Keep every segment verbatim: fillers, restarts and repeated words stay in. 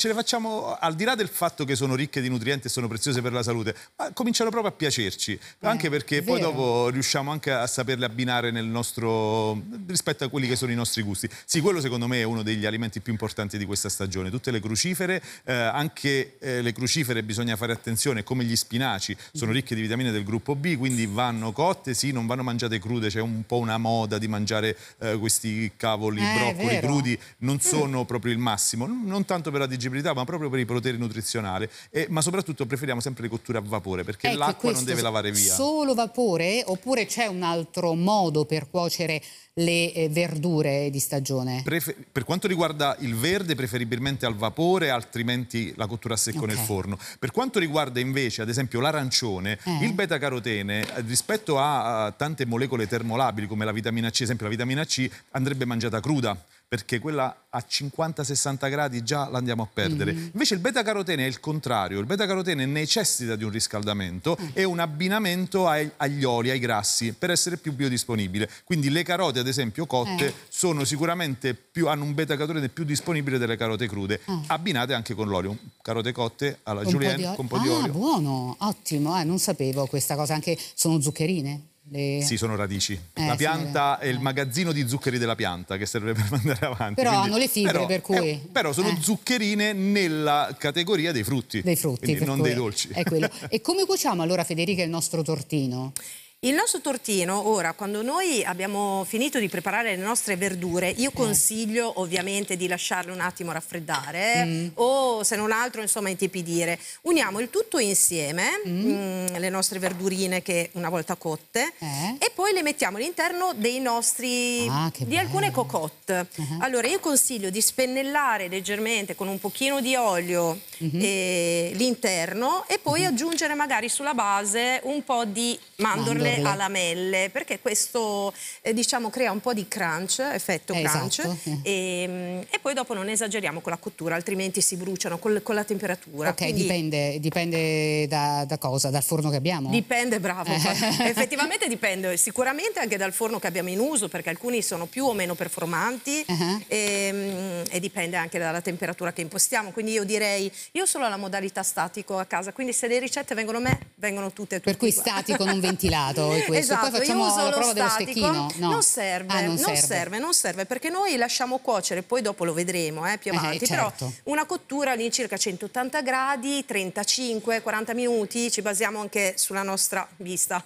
ce le facciamo, al di là del fatto che sono ricche di nutrienti e sono preziose per la salute, ma cominciano proprio a piacerci, eh, anche perché poi vero. dopo riusciamo anche a saperle abbinare nel nostro, rispetto a quelli che sono i nostri gusti. Sì, quello secondo me è uno degli alimenti più importanti di questa stagione, tutte le crucifere, eh, anche eh, le crucifere bisogna fare attenzione, come gli spinaci, sono ricche di vitamine del gruppo B, quindi vanno cotte, sì, non vanno mangiate crude, c'è un po' una moda di mangiare eh, questi cavoli, Eh, broccoli vero. crudi, non sono proprio il massimo, non tanto per la digeribilità, ma proprio per i poteri nutrizionali, e, ma soprattutto preferiamo sempre le cotture a vapore, perché Ecco, l'acqua non questo deve lavare via. Solo vapore oppure c'è un altro modo per cuocere le eh, verdure di stagione? Prefer- per quanto riguarda il verde, preferibilmente al vapore, altrimenti la cottura a secco Ok. nel forno. Per quanto riguarda invece, ad esempio, l'arancione, Eh. il beta-carotene, eh, rispetto a, a tante molecole termolabili come la vitamina C, ad esempio la vitamina C, andrebbe mangiata cruda, perché quella a cinquanta sessanta gradi già la andiamo a perdere. Mm. Invece il beta-carotene è il contrario, il beta-carotene necessita di un riscaldamento Mm. e un abbinamento ai- agli oli, ai grassi, per essere più biodisponibile. Quindi le carote, ad esempio, cotte, Eh. sono sicuramente più, hanno un beta-carotene più disponibile delle carote crude, Ah. abbinate anche con l'olio. Carote cotte alla Un po' di julienne olio? con un po' di Ah, olio. buono, ottimo, eh, non sapevo questa cosa, anche sono zuccherine? Le... Sì, sono radici. Eh, la sì, pianta eh. è il magazzino di zuccheri della pianta che serve per andare avanti. Però quindi- hanno le fibre, però, per cui- eh, però sono eh. zuccherine nella categoria dei frutti. Dei frutti, quindi per non cui dei dolci. È quello. E come cuociamo allora, Federica, il nostro tortino? Il nostro tortino, ora, quando noi abbiamo finito di preparare le nostre verdure, io consiglio ovviamente di lasciarle un attimo raffreddare Mm. o se non altro, insomma, intipidire. Uniamo il tutto insieme, Mm. mm, le nostre verdurine che una volta cotte, Eh? e poi le mettiamo all'interno dei nostri, Ah, che di alcune bello. cocotte. Uh-huh. Allora, io consiglio di spennellare leggermente con un pochino di olio Mhm. eh, l'interno e poi aggiungere magari sulla base un po' di mandorle Mandorle. a lamelle, perché questo eh, diciamo crea un po' di crunch, effetto Eh, crunch, esatto, sì. e, e poi dopo non esageriamo con la cottura, altrimenti si bruciano col- con la temperatura. Ok, Quindi dipende, dipende da, da cosa? Dal forno che abbiamo? Dipende, bravo. Eh. Effettivamente dipende sicuramente anche dal forno che abbiamo in uso, perché alcuni sono più o meno performanti, Uh-huh. e, e dipende anche dalla temperatura che impostiamo. Quindi io direi, io sono alla modalità statico a casa, quindi se le ricette vengono a me, vengono tutte tutte Per cui uguali. statico, non ventilato, è questo. Esatto, Poi facciamo io uso la lo prova dello statico. stecchino? No. Non serve, Ah, non non, serve. serve, non serve, perché noi lasciamo cuocere, poi dopo lo vedremo eh, più Eh, avanti, certo. però una cottura all'incirca centottanta gradi, trentacinque quaranta minuti, ci basiamo anche sulla nostra vista.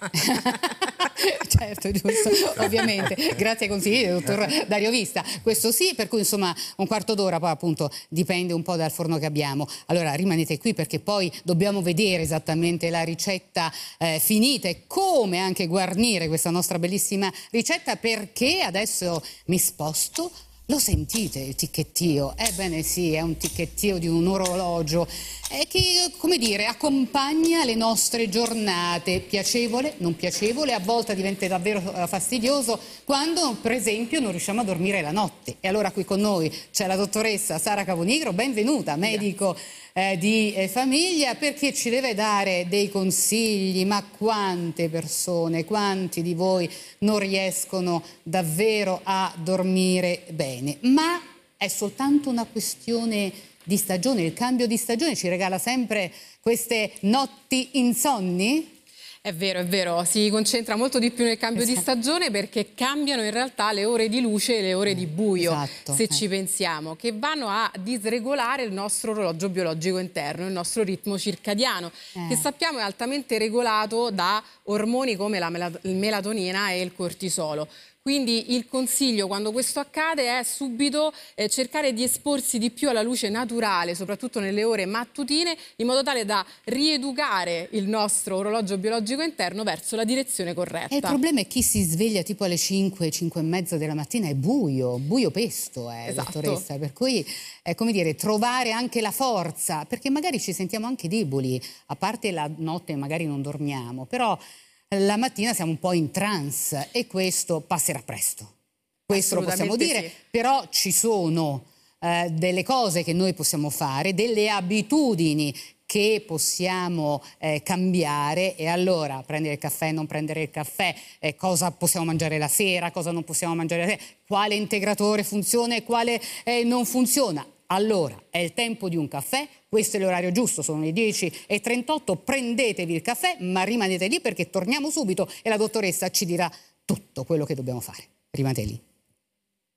Certo, giusto, ovviamente. Grazie ai consigli del dottor Dario Vista. Questo sì, per cui insomma un quarto d'ora, poi appunto dipende un po' dal forno che abbiamo. Allora rimanete qui perché poi dobbiamo vedere esattamente la ricetta eh, finita e come anche guarnire questa nostra bellissima ricetta, perché adesso mi sposto. Lo sentite il ticchettio? Ebbene sì, è un ticchettio di un orologio eh, che, come dire, accompagna le nostre giornate, piacevole, non piacevole, a volte diventa davvero eh, fastidioso quando, per esempio, non riusciamo a dormire la notte. E allora qui con noi c'è la dottoressa Sara Cavonigro, benvenuta, medico eh, di eh, famiglia, perché ci deve dare dei consigli. Ma quante persone, quanti di voi non riescono davvero a dormire bene? Ma è soltanto una questione di stagione, il cambio di stagione ci regala sempre queste notti insonni? È vero, è vero, si concentra molto di più nel cambio Esatto. di stagione perché cambiano in realtà le ore di luce e le ore di buio, esatto, se eh. ci pensiamo, che vanno a disregolare il nostro orologio biologico interno, il nostro ritmo circadiano, Eh. che sappiamo è altamente regolato da ormoni come la mela- melatonina e il cortisolo. Quindi il consiglio quando questo accade è subito eh, cercare di esporsi di più alla luce naturale, soprattutto nelle ore mattutine, in modo tale da rieducare il nostro orologio biologico interno verso la direzione corretta. E il problema è chi si sveglia tipo alle cinque, cinque e mezza della mattina, è buio, buio pesto, eh, Esatto. dottoressa. Per cui è come dire, trovare anche la forza, perché magari ci sentiamo anche deboli, a parte la notte magari non dormiamo, però la mattina siamo un po' in trance e questo passerà presto. Questo lo possiamo Assolutamente dire, sì. però ci sono eh, delle cose che noi possiamo fare, delle abitudini che possiamo eh, cambiare. E allora prendere il caffè, non prendere il caffè, eh, cosa possiamo mangiare la sera, cosa non possiamo mangiare la sera, quale integratore funziona e quale eh, non funziona. allora è il tempo di un caffè, questo è l'orario giusto, sono le dieci e trentotto, prendetevi il caffè, ma rimanete lì perché torniamo subito e la dottoressa ci dirà tutto quello che dobbiamo fare. Rimanete lì.